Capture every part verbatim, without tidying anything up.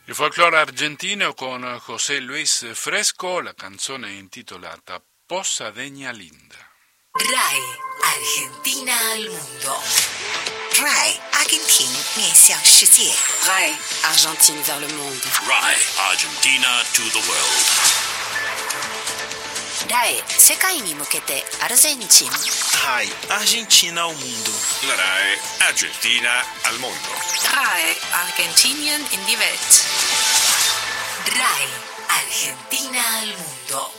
Il folklore argentino con José Luis Fresco, la canzone intitolata Posadeña Linda. RAI Argentina al mundo. RAI Argentina 面向世界 RAI Argentine vers le monde. RAI Argentina to the world. RAI 世界に向けてアルゼンチン RAI Argentina al mundo. La RAI Argentina al mondo. RAI Argentinien in die Welt. RAI Argentina al mundo.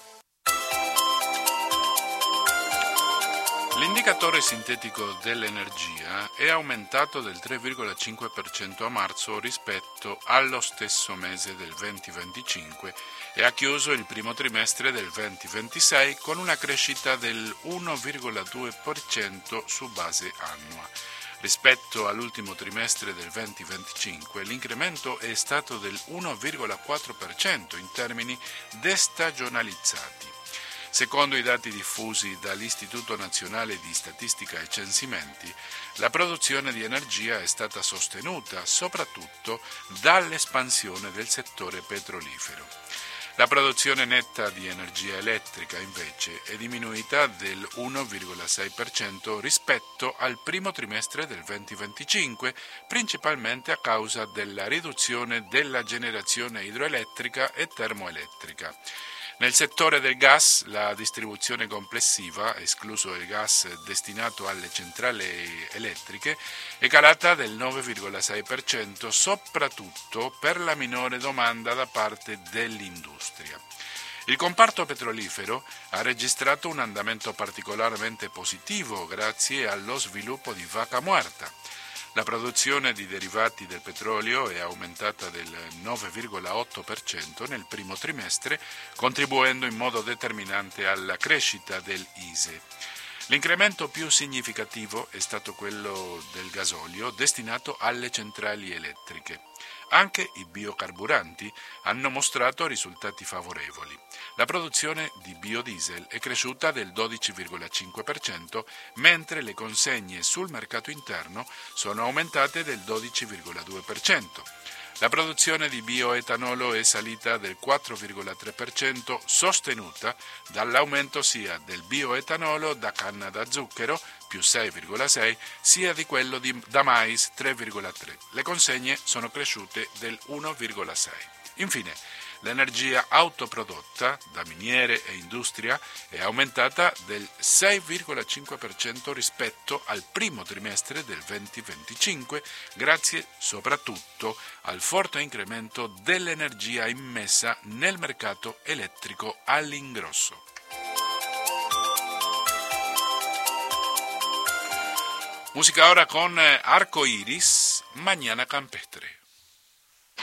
L'indicatore sintetico dell'energia è aumentato del tre virgola cinque per cento a marzo rispetto allo stesso mese del duemilaventicinque e ha chiuso il primo trimestre del duemilaventisei con una crescita del uno virgola due per cento su base annua. Rispetto all'ultimo trimestre del duemilaventicinque l'incremento è stato del uno virgola quattro per cento in termini destagionalizzati. Secondo i dati diffusi dall'Istituto Nazionale di Statistica e Censimenti, la produzione di energia è stata sostenuta soprattutto dall'espansione del settore petrolifero. La produzione netta di energia elettrica, invece, è diminuita del uno virgola sei per cento rispetto al primo trimestre del duemilaventicinque, principalmente a causa della riduzione della generazione idroelettrica e termoelettrica. Nel settore del gas, la distribuzione complessiva, escluso il gas destinato alle centrali elettriche, è calata del nove virgola sei per cento, soprattutto per la minore domanda da parte dell'industria. Il comparto petrolifero ha registrato un andamento particolarmente positivo grazie allo sviluppo di Vaca Muerta. La produzione di derivati del petrolio è aumentata del nove virgola otto per cento nel primo trimestre, contribuendo in modo determinante alla crescita del I S E E. L'incremento più significativo è stato quello del gasolio destinato alle centrali elettriche. Anche i biocarburanti hanno mostrato risultati favorevoli. La produzione di biodiesel è cresciuta del dodici virgola cinque per cento, mentre le consegne sul mercato interno sono aumentate del dodici virgola due per cento. La produzione di bioetanolo è salita del quattro virgola tre per cento, sostenuta dall'aumento sia del bioetanolo da canna da zucchero, più sei virgola sei, sia di quello di, da mais, tre virgola tre. Le consegne sono cresciute del uno virgola sei. Infine, l'energia autoprodotta da miniere e industria è aumentata del sei virgola cinque per cento rispetto al primo trimestre del duemilaventicinque, grazie soprattutto al forte incremento dell'energia immessa nel mercato elettrico all'ingrosso. Musica ora con Arco Iris, Mañana Campestre.